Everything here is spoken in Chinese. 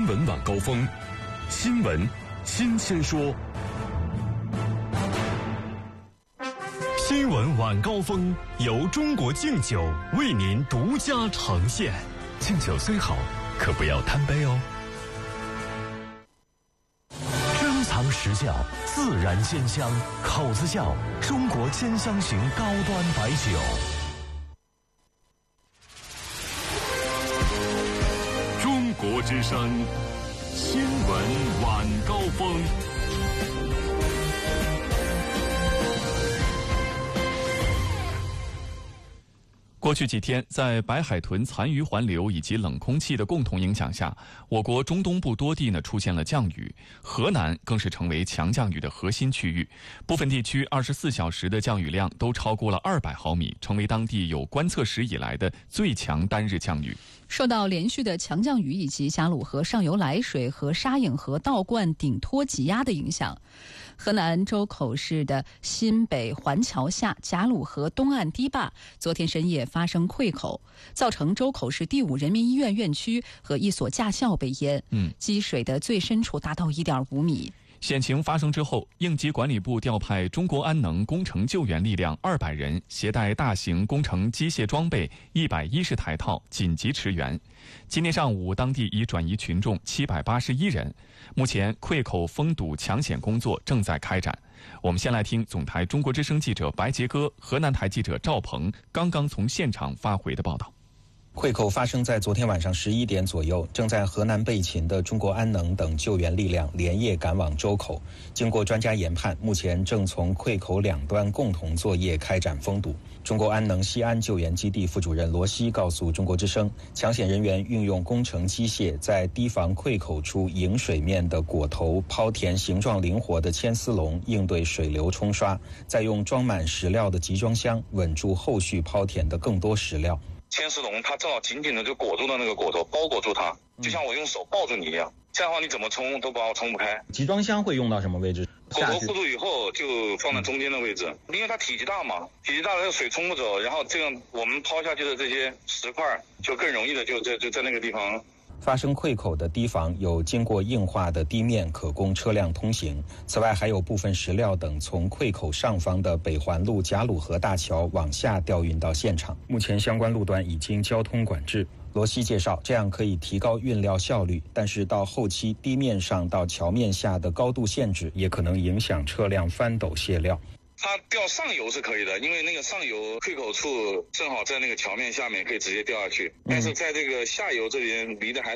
新闻晚高峰，新闻新鲜说。新闻晚高峰由中国敬酒为您独家呈现。敬酒虽好，可不要贪杯哦。珍藏实窖，自然鲜香，口子窖，中国兼香型高端白酒。中国之声，新闻晚高峰。过去几天，在白海豚残余环流以及冷空气的共同影响下，我国中东部多地出现了降雨，河南更是成为强降雨的核心区域，部分地区24小时的降雨量都超过了200毫米，成为当地有观测史以来的最强单日降雨。 受到连续的强降雨以及贾鲁河上游来水和沙隐河倒灌顶托挤压的影响，河南周口市的新北环桥下贾鲁河东岸堤坝昨天深夜发生溃口，造成周口市第5人民医院院区和一所驾校被淹，积水的最深处达到1.5米。 险情发生之后，应急管理部调派中国安能工程救援力量200人，携带大型工程机械装备110台套紧急驰援。今天上午，当地已转移群众781人。目前溃口封堵抢险工作正在开展。我们先来听总台中国之声记者白杰哥、河南台记者赵鹏刚刚从现场发回的报道。 溃口发生在昨天晚上11点左右，正在河南备勤的中国安能等救援力量连夜赶往周口。经过专家研判，目前正从溃口两端共同作业开展封堵。中国安能西安救援基地副主任罗西告诉中国之声，抢险人员运用工程机械在堤防溃口处迎水面的果头抛填形状灵活的铅丝笼，应对水流冲刷，再用装满石料的集装箱稳住后续抛填的更多石料。 铅丝笼它正好紧紧的就裹住了那个果头，包裹住它，就像我用手抱住你一样，这样的话你怎么冲都把我冲不开。 集装箱会用到什么位置？ 果头固住以后就放在中间的位置，因为它体积大嘛，体积大了水冲不走，然后这样我们抛下去的这些石块就更容易的就在那个地方。 发生溃口的堤防有经过硬化的地面，可供车辆通行。此外，还有部分石料等从溃口上方的北环路贾鲁河大桥往下调运到现场。目前相关路段已经交通管制。罗西介绍，这样可以提高运料效率，但是到后期地面上到桥面下的高度限制也可能影响车辆翻斗卸料。 它调上游是可以的，因为那个上游溃口处正好在那个桥面下面，可以直接掉下去。但是在这个下游这边离得还